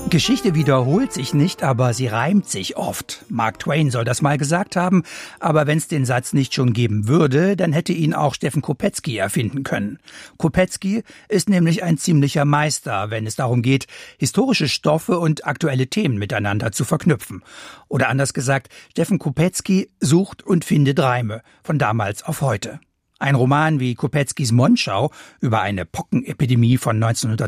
Geschichte wiederholt sich nicht, aber sie reimt sich oft. Mark Twain soll das mal gesagt haben, aber wenn es den Satz nicht schon geben würde, dann hätte ihn auch Stefan Kopetzky erfinden können. Kopetzky ist nämlich ein ziemlicher Meister, wenn es darum geht, historische Stoffe und aktuelle Themen miteinander zu verknüpfen. Oder anders gesagt, Stefan Kopetzky sucht und findet Reime, von damals auf heute. Ein Roman wie Kopetzkys Monschau über eine Pockenepidemie von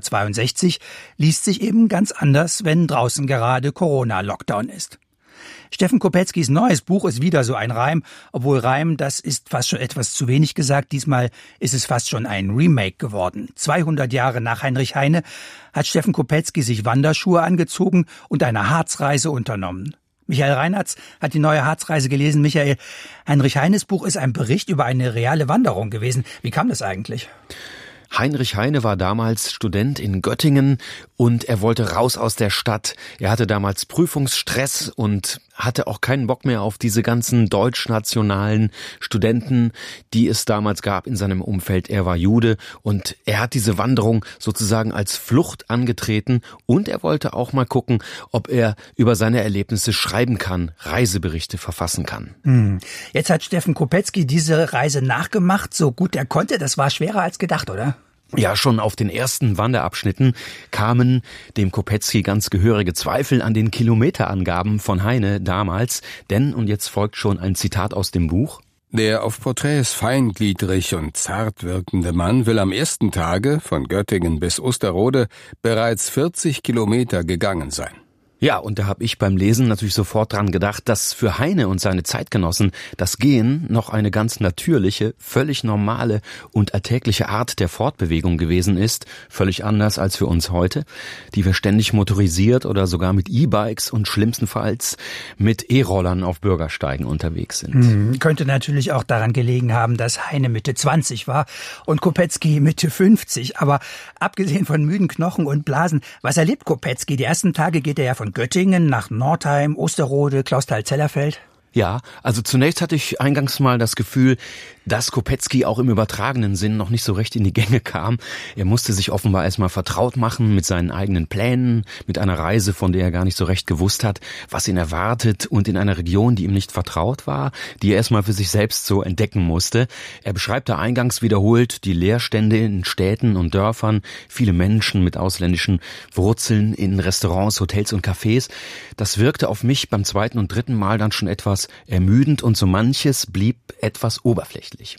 1962 liest sich eben ganz anders, wenn draußen gerade Corona-Lockdown ist. Stefan Kopetzkys neues Buch ist wieder so ein Reim, obwohl Reim, das ist fast schon etwas zu wenig gesagt. Diesmal ist es fast schon ein Remake geworden. 200 Jahre nach Heinrich Heine hat Stefan Kopetzky sich Wanderschuhe angezogen und eine Harzreise unternommen. Michael Reinhartz hat die neue Harzreise gelesen. Michael, Heinrich Heines Buch ist ein Bericht über eine reale Wanderung gewesen. Wie kam das eigentlich? Heinrich Heine war damals Student in Göttingen und er wollte raus aus der Stadt. Er hatte damals Prüfungsstress und hatte auch keinen Bock mehr auf diese ganzen deutschnationalen Studenten, die es damals gab in seinem Umfeld. Er war Jude und er hat diese Wanderung sozusagen als Flucht angetreten und er wollte auch mal gucken, ob er über seine Erlebnisse schreiben kann, Reiseberichte verfassen kann. Jetzt hat Stefan Kopetzky diese Reise nachgemacht, so gut er konnte. Das war schwerer als gedacht, oder? Ja, schon auf den ersten Wanderabschnitten kamen dem Kopetzky ganz gehörige Zweifel an den Kilometerangaben von Heine damals. Denn, und jetzt folgt schon ein Zitat aus dem Buch: Der auf Porträts feingliedrig und zart wirkende Mann will am ersten Tage von Göttingen bis Osterode bereits 40 Kilometer gegangen sein. Ja, und da habe ich beim Lesen natürlich sofort dran gedacht, dass für Heine und seine Zeitgenossen das Gehen noch eine ganz natürliche, völlig normale und alltägliche Art der Fortbewegung gewesen ist, völlig anders als für uns heute, die wir ständig motorisiert oder sogar mit E-Bikes und schlimmstenfalls mit E-Rollern auf Bürgersteigen unterwegs sind. Könnte natürlich auch daran gelegen haben, dass Heine Mitte 20 war und Kopetzky Mitte 50. Aber abgesehen von müden Knochen und Blasen, was erlebt Kopetzky? Die ersten Tage geht er ja von Göttingen nach Nordheim, Osterode, Clausthal-Zellerfeld. Ja, also zunächst hatte ich eingangs mal das Gefühl, dass Kopetzky auch im übertragenen Sinn noch nicht so recht in die Gänge kam. Er musste sich offenbar erstmal vertraut machen mit seinen eigenen Plänen, mit einer Reise, von der er gar nicht so recht gewusst hat, was ihn erwartet, und in einer Region, die ihm nicht vertraut war, die er erstmal für sich selbst so entdecken musste. Er beschreibt da eingangs wiederholt die Leerstände in Städten und Dörfern, viele Menschen mit ausländischen Wurzeln in Restaurants, Hotels und Cafés. Das wirkte auf mich beim zweiten und dritten Mal dann schon etwas ermüdend und so manches blieb etwas oberflächlich.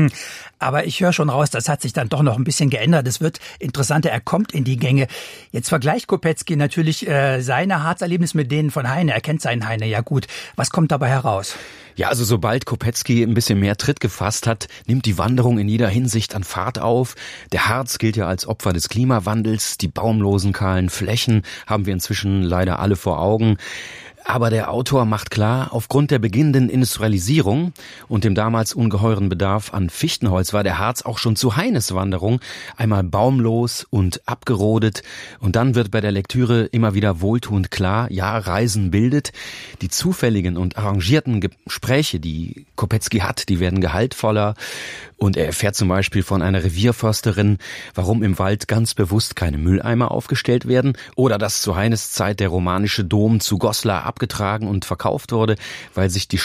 Aber ich höre schon raus, das hat sich dann doch noch ein bisschen geändert. Es wird interessanter, er kommt in die Gänge. Jetzt vergleicht Kopetzky natürlich seine Harzerlebnisse mit denen von Heine. Er kennt seinen Heine ja gut. Was kommt dabei heraus? Ja, also sobald Kopetzky ein bisschen mehr Tritt gefasst hat, nimmt die Wanderung in jeder Hinsicht an Fahrt auf. Der Harz gilt ja als Opfer des Klimawandels. Die baumlosen, kahlen Flächen haben wir inzwischen leider alle vor Augen. Aber der Autor macht klar, aufgrund der beginnenden Industrialisierung und dem damals ungeheuren Bedarf an Fichtenholz war der Harz auch schon zu Heines Wanderung einmal baumlos und abgerodet. Und dann wird bei der Lektüre immer wieder wohltuend klar, ja, Reisen bildet. Die zufälligen und arrangierten Gespräche, die Kopetzky hat, die werden gehaltvoller. Und er erfährt zum Beispiel von einer Revierförsterin, warum im Wald ganz bewusst keine Mülleimer aufgestellt werden, oder dass zu Heines Zeit der romanische Dom zu Goslar abgetragen und verkauft wurde, weil sich die